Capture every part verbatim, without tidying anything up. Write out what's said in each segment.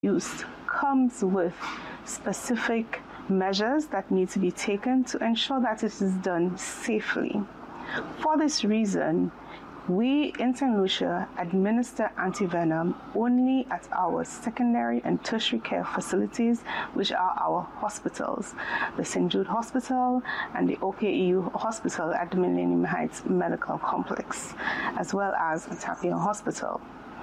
use comes with specific measures that need to be taken to ensure that it is done safely. For this reason, we in Saint Lucia administer antivenom only at our secondary and tertiary care facilities, which are our hospitals, the Saint Jude Hospital and the O K E U Hospital at the Millennium Heights Medical Complex, as well as Tapia Hospital.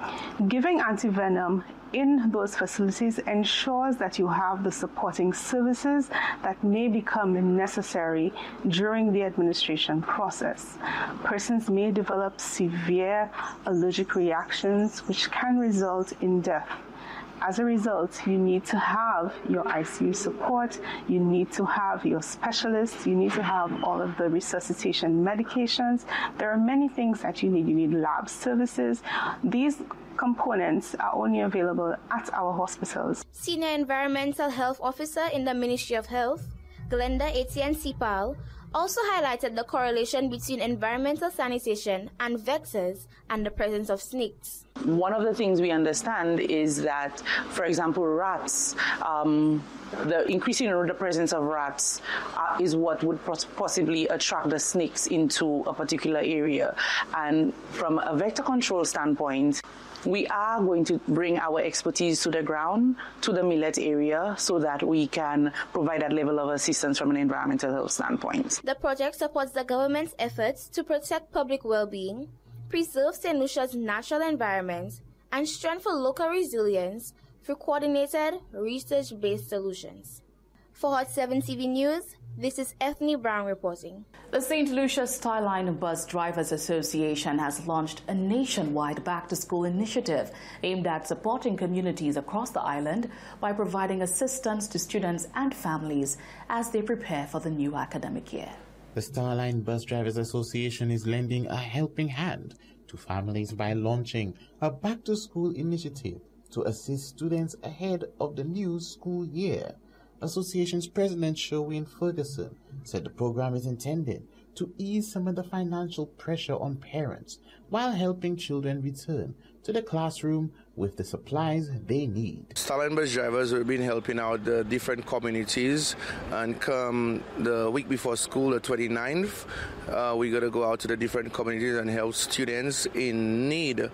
Giving antivenom in those facilities ensures that you have the supporting services that may become necessary during the administration process. Persons may develop severe allergic reactions which can result in death. As a result, you need to have your I C U support, you need to have your specialists, you need to have all of the resuscitation medications. There are many things that you need. You need lab services. These components are only available at our hospitals. Senior Environmental Health Officer in the Ministry of Health, Glenda Etienne Sipal, also highlighted the correlation between environmental sanitation and vectors and the presence of snakes. One of the things we understand is that, for example, rats, um, the increasing the presence of rats uh, is what would possibly attract the snakes into a particular area. And from a vector control standpoint, we are going to bring our expertise to the ground, to the millet area, so that we can provide that level of assistance from an environmental health standpoint. The project supports the government's efforts to protect public well-being, preserve Saint Lucia's natural environment, and strengthen local resilience through coordinated, research-based solutions. For Hot seven T V News, this is Ethne Brown reporting. The Saint Lucia Starline Bus Drivers Association has launched a nationwide back-to-school initiative aimed at supporting communities across the island by providing assistance to students and families as they prepare for the new academic year. The Starline Bus Drivers Association is lending a helping hand to families by launching a back-to-school initiative to assist students ahead of the new school year. Association's President Sherwin Ferguson said the program is intended to ease some of the financial pressure on parents while helping children return to the classroom with the supplies they need. Starline Bus Drivers have been helping out the different communities, and come the week before school, the twenty-ninth, uh, we're going to go out to the different communities and help students in need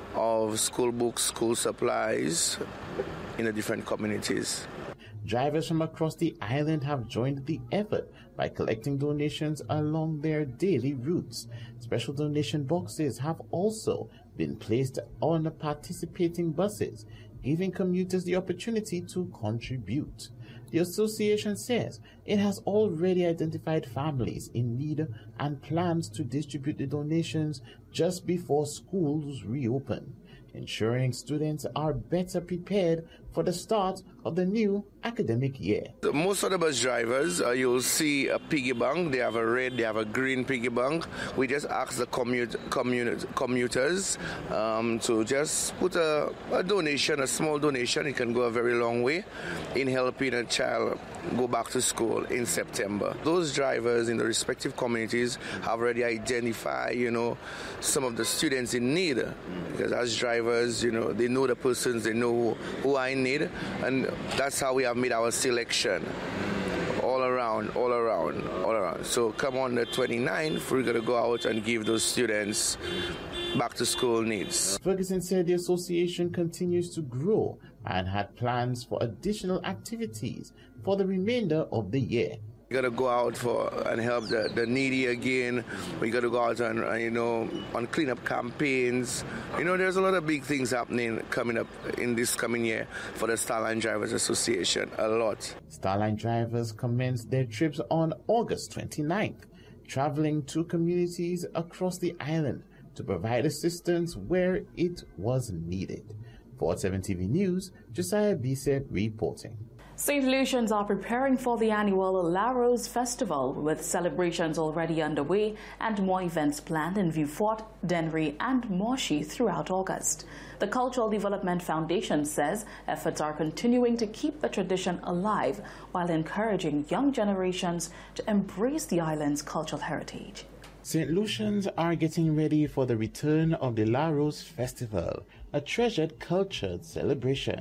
of school books, school supplies in the different communities. Drivers from across the island have joined the effort by collecting donations along their daily routes. Special donation boxes have also been placed on the participating buses, giving commuters the opportunity to contribute. The association says it has already identified families in need and plans to distribute the donations just before schools reopen, ensuring students are better prepared for the start of the new academic year. Most of the bus drivers, uh, you'll see a piggy bank. They have a red, they have a green piggy bank. We just ask the commute, commute, commuters um, to just put a, a donation, a small donation. It can go a very long way in helping a child go back to school in September. Those drivers in the respective communities have already identified, you know, some of the students in need, because as drivers, you know, they know the persons, they know who are in need, and that's how we have made our selection. All around, all around, all around. So come on the twenty-ninth, we're going to go out and give those students back to school needs. Ferguson said the association continues to grow and had plans for additional activities for the remainder of the year. We got to go out for and help the, the needy again. We got to go out and, uh, you know, on cleanup campaigns. You know, there's a lot of big things happening coming up in this coming year for the Starline Drivers Association. A lot. Starline drivers commenced their trips on August twenty-ninth, traveling to communities across the island to provide assistance where it was needed. For Hot seven T V News, Josiah Bisset reporting. Saint Lucians are preparing for the annual La Rose Festival, with celebrations already underway and more events planned in Vieux Fort, Dennery and Morshy throughout August. The Cultural Development Foundation says efforts are continuing to keep the tradition alive while encouraging young generations to embrace the island's cultural heritage. Saint Lucians are getting ready for the return of the La Rose Festival, a treasured cultured celebration.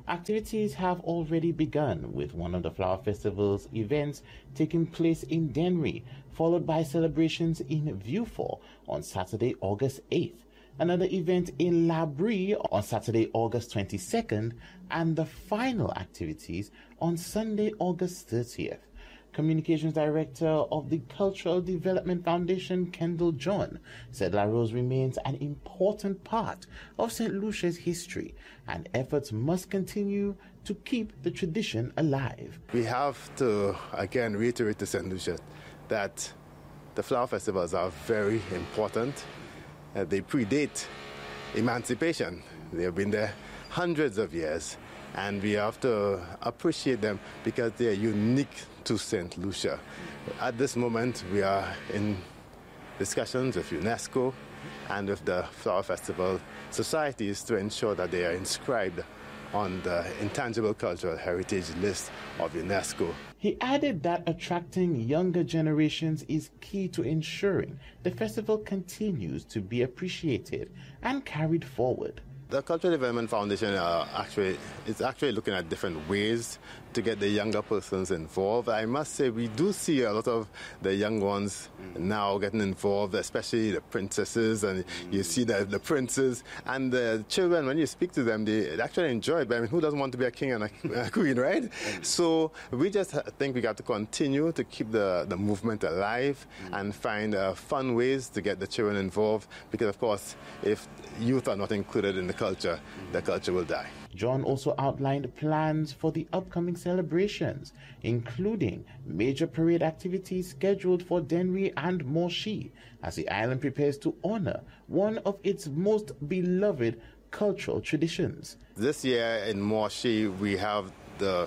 Activities have already begun, with one of the Flower Festival's events taking place in Dennery, followed by celebrations in Vieux-Fort on Saturday, August eighth. Another event in La Brie on Saturday, August twenty-second, and the final activities on Sunday, August thirtieth. Communications Director of the Cultural Development Foundation, Kendall John, said La Rose remains an important part of Saint Lucia's history, and efforts must continue to keep the tradition alive. We have to, again, reiterate to Saint Lucia that the flower festivals are very important. Uh, they predate emancipation. They have been there hundreds of years, and we have to appreciate them because they are unique to Saint Lucia. At this moment, we are in discussions with UNESCO and with the Flower Festival societies to ensure that they are inscribed on the Intangible Cultural Heritage list of UNESCO. He added that attracting younger generations is key to ensuring the festival continues to be appreciated and carried forward. The Cultural Development Foundation uh, actually is actually looking at different ways to get the younger persons involved. I must say we do see a lot of the young ones mm. now getting involved, especially the princesses, and mm. you see the, the princes and the children. When you speak to them, they actually enjoy it. But I mean, who doesn't want to be a king and a, a queen, right? Mm. So we just think we got to continue to keep the, the movement alive mm. and find uh, fun ways to get the children involved, because of course, if youth are not included in the culture, the culture will die. John also outlined plans for the upcoming celebrations, including major parade activities scheduled for Dennery and Monchy, as the island prepares to honor one of its most beloved cultural traditions. This year in Monchy, we have the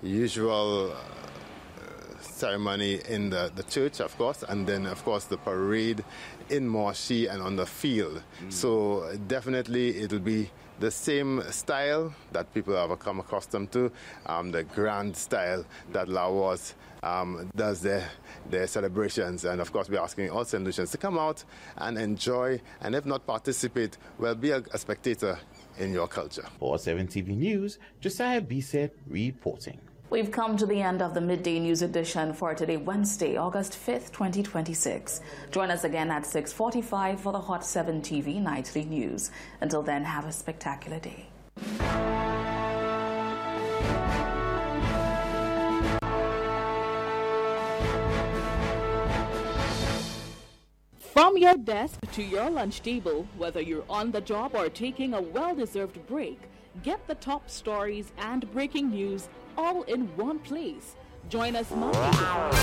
usual ceremony in the, the church, of course, and then, of course, the parade in Monchy and on the field. Mm. So definitely it will be the same style that people have come accustomed to, um, the grand style that La Rose um, does their, their celebrations. And of course, we're asking all Saint Lucians to come out and enjoy, and if not participate, well, be a, a spectator in your culture. For seven T V News, Josiah Bisset reporting. We've come to the end of the Midday News edition for today, Wednesday, August fifth, twenty twenty-six. Join us again at six forty-five for the Hot seven T V Nightly News. Until then, have a spectacular day. From your desk to your lunch table, whether you're on the job or taking a well-deserved break, get the top stories and breaking news all in one place. Join us Monday.